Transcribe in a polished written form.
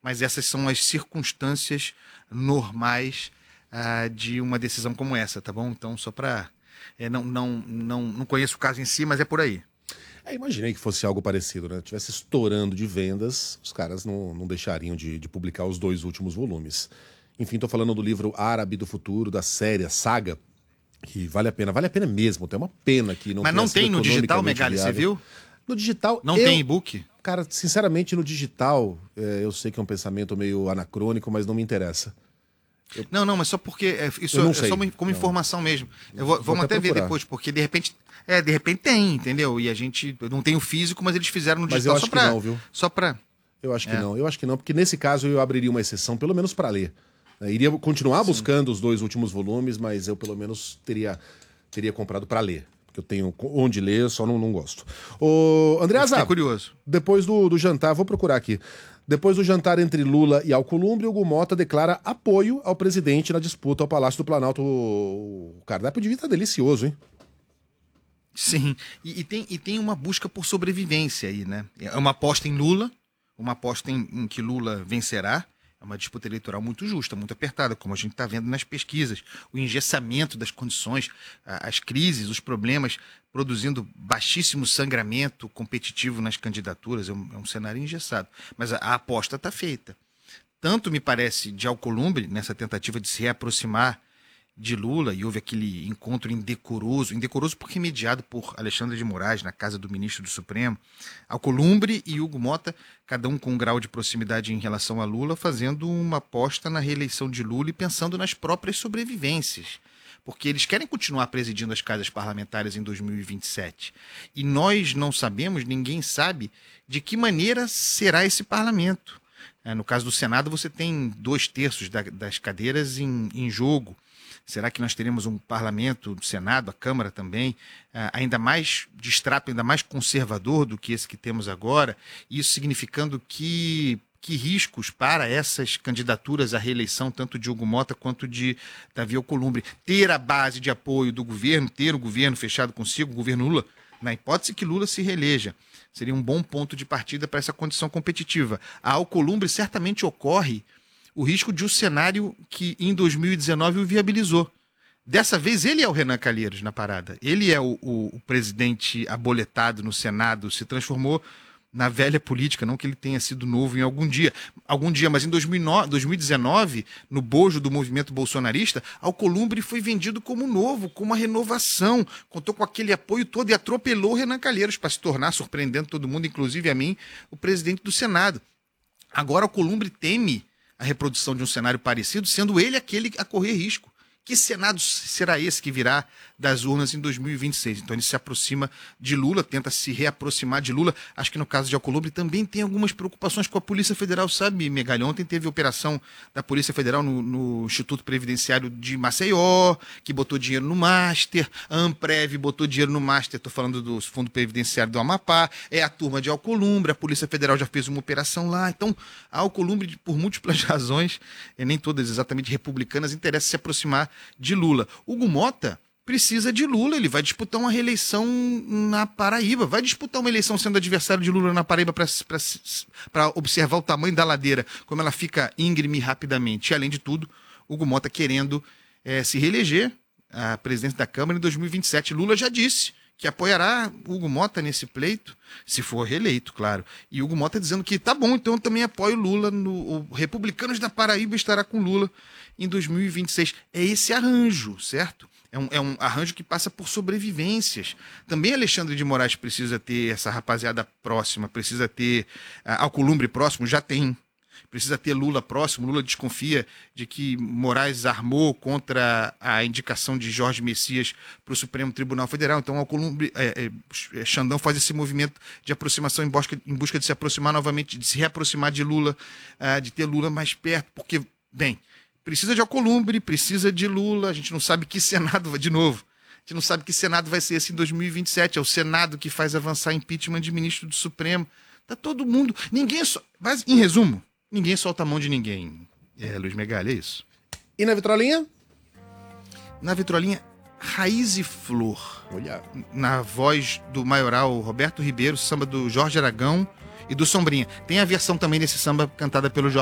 mas essas são as circunstâncias normais de uma decisão como essa, tá bom? Então, só para... não conheço o caso em si, mas é por aí. Imaginei que fosse algo parecido, né? Tivesse estourando de vendas, os caras não deixariam de publicar os 2 últimos volumes. Enfim, tô falando do livro Árabe do Futuro, da série, a saga, que vale a pena mesmo. Tem uma pena que não Mas não tem no digital, Megali, você viu? No digital... Não tem e-book? Cara, sinceramente, no digital, eu sei que é um pensamento meio anacrônico, mas não me interessa. Não, mas só porque isso Eu não é sei. só como informação mesmo. Vamos até ver procurar. depois, porque de repente tem, entendeu? E a gente não tem o físico, mas eles fizeram no Mas digital eu acho só pra... que não, viu? Só pra... Eu acho que não, porque nesse caso eu abriria uma exceção, pelo menos para ler. Iria continuar buscando os 2 últimos volumes, mas eu pelo menos teria comprado para ler. Porque eu tenho onde ler, só não gosto. Ô, Andreasa, Fiquei curioso. Depois do jantar, vou procurar aqui. Depois do jantar entre Lula e Alcolumbre, Hugo Motta declara apoio ao presidente na disputa ao Palácio do Planalto. O cardápio devia estar delicioso, hein? Sim, e tem uma busca por sobrevivência aí, né? É uma aposta em Lula, uma aposta em que Lula vencerá. É uma disputa eleitoral muito justa, muito apertada, como a gente está vendo nas pesquisas. O engessamento das condições, as crises, os problemas, produzindo baixíssimo sangramento competitivo nas candidaturas. É um cenário engessado. Mas a aposta está feita. Tanto, me parece, de Alcolumbre, nessa tentativa de se reaproximar de Lula, e houve aquele encontro indecoroso porque mediado por Alexandre de Moraes na casa do ministro do Supremo, Alcolumbre e Hugo Motta, cada um com um grau de proximidade em relação a Lula, fazendo uma aposta na reeleição de Lula e pensando nas próprias sobrevivências, porque eles querem continuar presidindo as casas parlamentares em 2027. E nós não sabemos, ninguém sabe, de que maneira será esse parlamento. No caso do Senado, você tem 2/3 das cadeiras em jogo. Será que nós teremos um parlamento, do Senado, a Câmara também, ainda mais de extrato, ainda mais conservador do que esse que temos agora? Isso significando que riscos para essas candidaturas à reeleição, tanto de Hugo Motta quanto de Davi Alcolumbre? Ter a base de apoio do governo, ter o governo fechado consigo, o governo Lula, na hipótese que Lula se reeleja, seria um bom ponto de partida para essa condição competitiva. A Alcolumbre certamente ocorre o risco de um cenário que em 2019 o viabilizou. Dessa vez ele é o Renan Calheiros na parada. Ele é o presidente aboletado no Senado, se transformou na velha política, não que ele tenha sido novo em algum dia, mas em 2019, no bojo do movimento bolsonarista, Alcolumbre foi vendido como novo, como uma renovação, contou com aquele apoio todo e atropelou o Renan Calheiros para se tornar, surpreendendo todo mundo, inclusive a mim, o presidente do Senado. Agora Alcolumbre teme a reprodução de um cenário parecido, sendo ele aquele a correr risco. Que Senado será esse que virá das urnas em 2026? Então ele se aproxima de Lula, tenta se reaproximar de Lula. Acho que no caso de Alcolumbre também tem algumas preocupações com a Polícia Federal, sabe, Megali? Ontem teve operação da Polícia Federal no Instituto Previdenciário de Maceió, que botou dinheiro no Master, a Amprev botou dinheiro no Master, estou falando do Fundo Previdenciário do Amapá, é a turma de Alcolumbre, a Polícia Federal já fez uma operação lá. Então a Alcolumbre, por múltiplas razões, nem todas exatamente republicanas, interessa se aproximar de Lula. Hugo Motta precisa de Lula, ele vai disputar uma reeleição na Paraíba, vai disputar uma eleição sendo adversário de Lula na Paraíba para observar o tamanho da ladeira, como ela fica íngreme rapidamente. E, além de tudo, Hugo Motta querendo se reeleger a presidente da Câmara em 2027. Lula já disse que apoiará Hugo Motta nesse pleito, se for reeleito, claro. E Hugo Motta dizendo que tá bom, então eu também apoio Lula, o Republicanos da Paraíba estará com Lula em 2026. É esse arranjo, certo? É um arranjo que passa por sobrevivências. Também Alexandre de Moraes precisa ter essa rapaziada próxima, precisa ter Alcolumbre próximo, já tem. Precisa ter Lula próximo. Lula desconfia de que Moraes armou contra a indicação de Jorge Messias para o Supremo Tribunal Federal. Então, Alcolumbre, Xandão faz esse movimento de aproximação em busca de se aproximar novamente, de se reaproximar de Lula, de ter Lula mais perto, porque, bem, precisa de Alcolumbre, precisa de Lula, a gente não sabe que Senado, de novo, a gente não sabe que Senado vai ser esse em 2027, é o Senado que faz avançar impeachment de ministro do Supremo. Tá todo mundo, mas, em resumo, ninguém solta a mão de ninguém. Luiz Megali, é isso. E na vitrolinha? Na vitrolinha, Raiz e Flor. Olha. Na voz do maioral Roberto Ribeiro, samba do Jorge Aragão e do Sombrinha. Tem a versão também desse samba cantada pelo Jorge